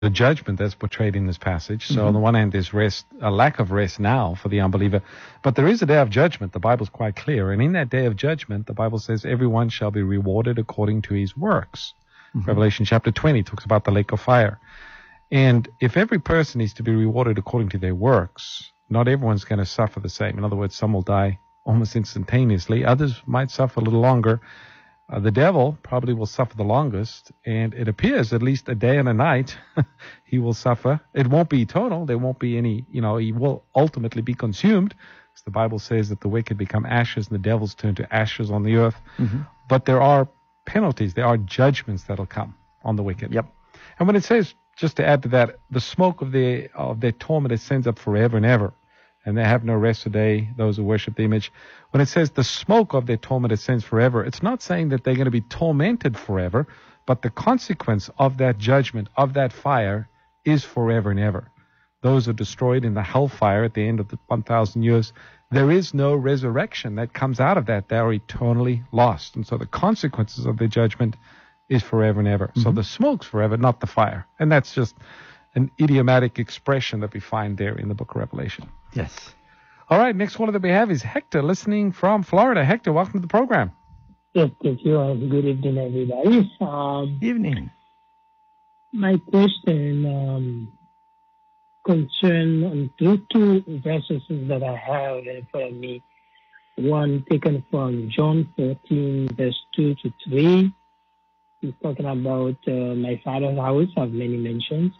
the judgment that's portrayed in this passage. So on the one hand, there's rest, a lack of rest now for the unbeliever, but there is a day of judgment. The Bible's quite clear. And in that day of judgment, the Bible says everyone shall be rewarded according to his works. Revelation chapter 20 talks about the lake of fire. And if every person is to be rewarded according to their works, not everyone's going to suffer the same. In other words, some will die almost instantaneously. Others might suffer a little longer. The devil probably will suffer the longest, and it appears at least a day and a night he will suffer. It won't be eternal. There won't be any, he will ultimately be consumed. Because the Bible says that the wicked become ashes and the devils turn to ashes on the earth. But there are penalties. There are judgments that'll come on the wicked. Yep. And when it says, just to add to that, the smoke of their torment ascends up forever and ever, and they have no rest today, those who worship the image. When it says the smoke of their torment ascends forever, it's not saying that they're going to be tormented forever, but the consequence of that judgment, of that fire, is forever and ever. Those are destroyed in the hellfire at the end of the 1,000 years. There is no resurrection that comes out of that. They are eternally lost. And so the consequences of their judgment is forever and ever. So the smoke's forever, not the fire. And that's just an idiomatic expression that we find there in the book of Revelation. Yes. All right, next caller that we have is Hector, listening from Florida. Hector, welcome to the program. Yes, thank you. Good evening, everybody. Evening. My question concerns two verses that I have in front of me. One taken from John 14, verse 2 to 3. He's talking about my father's house of many mansions.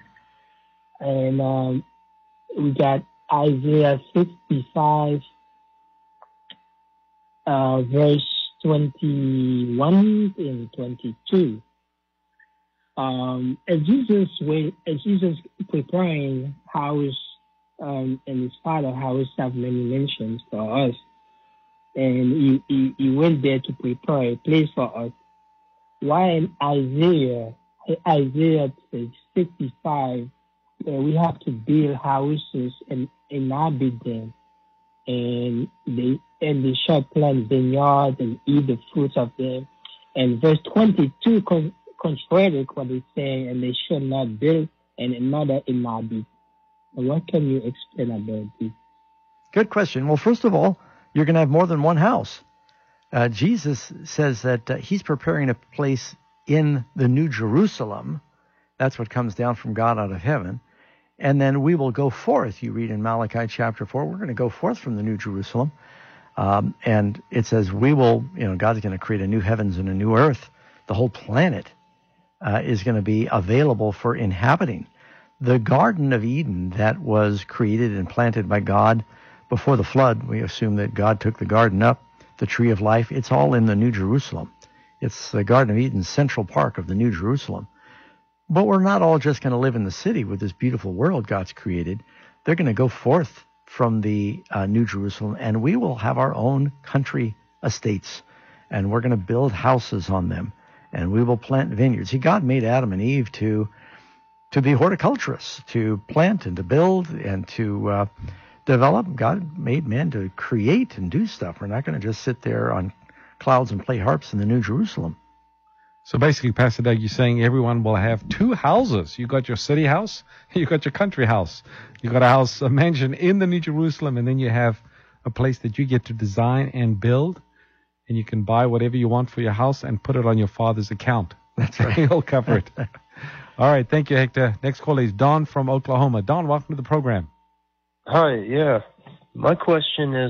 And we got Isaiah 65, verse 21 and 22. As Jesus preparing house and his father's house have many mansions for us, and he went there to prepare a place for us. Why in Isaiah 65, we have to build houses and inhabit them, and they shall plant vineyards and eat the fruits of them. And verse 22 contradicts what it's saying, and they shall not build and another inhabit. What can you explain about this? Good question. Well, first of all, you're going to have more than one house. Jesus says that he's preparing a place in the New Jerusalem. That's what comes down from God out of heaven. And then we will go forth. You read in Malachi chapter 4, we're going to go forth from the New Jerusalem. And it says we will, God's going to create a new heavens and a new earth. The whole planet is going to be available for inhabiting. The Garden of Eden that was created and planted by God before the flood, we assume that God took the garden up, the tree of life, it's all in the New Jerusalem. It's the Garden of Eden, Central Park of the New Jerusalem. But we're not all just going to live in the city with this beautiful world God's created. They're going to go forth from the New Jerusalem, and we will have our own country estates, and we're going to build houses on them, and we will plant vineyards. See, God made Adam and Eve to be horticulturists, to plant and to build and to develop. God made man to create and do stuff. We're not going to just sit there on clouds and play harps in the New Jerusalem. So basically, Pastor Doug, you're saying everyone will have two houses. You got your city house, you got your country house. You got a house, a mansion in the New Jerusalem, and then you have a place that you get to design and build, and you can buy whatever you want for your house and put it on your father's account. That's right. He'll cover it. All right, thank you, Hector. Next caller is Don from Oklahoma. Don, welcome to the program. Hi, yeah. My question is,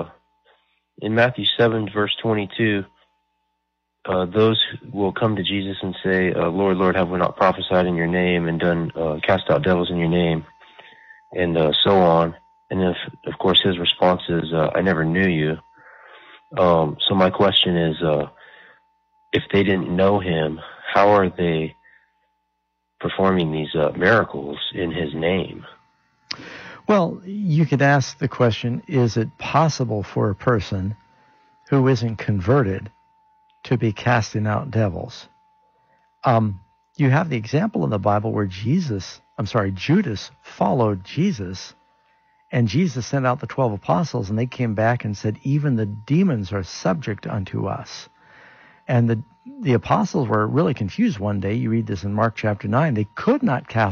in Matthew 7, verse 22, those will come to Jesus and say, Lord, Lord, have we not prophesied in your name and done cast out devils in your name, and so on. And if, of course, his response is, I never knew you. So my question is, if they didn't know him, how are they performing these miracles in his name? Well, you could ask the question, is it possible for a person who isn't converted to be casting out devils? You have the example in the Bible where Judas followed Jesus, and Jesus sent out the 12 apostles, and they came back and said, even the demons are subject unto us. And the apostles were really confused one day. You read this in Mark chapter 9. They could not cast